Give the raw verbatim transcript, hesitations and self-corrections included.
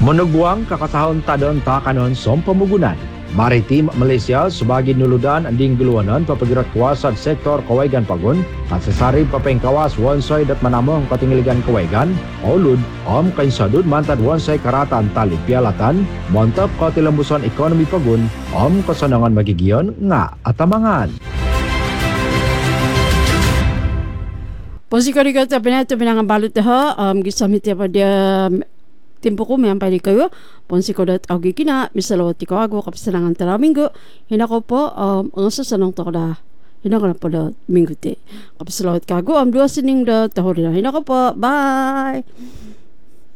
Menugwang kakasahon tadon takanon som pemugunan. Maritim Malaysia sebagai nuludan anding geluanan papagirat kuasad sektor Kawaigan Pagun kasasari papengkawas wonsoi dat manamong katinggaligan Kawaigan olud om kain sadud mantad wonsoi karatan tali pialatan montap katilembusan ekonomi Pagun om kesenangan magigion nga atamangan. Posisi kata penat penangan balut dah um gisamit pada tempo ko may pali kayo ponsi ko dat augi kina misalawati ko ago kapsalangan tara minggo hina ko po um ang sasanong to da hina ko na po da minggo te kapsalawat kago am dua sining da tahor hina ko po bye.